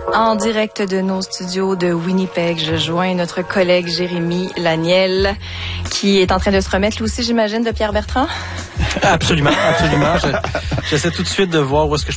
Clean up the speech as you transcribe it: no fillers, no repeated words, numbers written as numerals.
En direct de nos studios de Winnipeg, je joins notre collègue Jérémy Laniel, qui est en train de se remettre, lui aussi, j'imagine, de Pierre Bertrand. Absolument. J'essaie tout de suite de voir où est-ce que je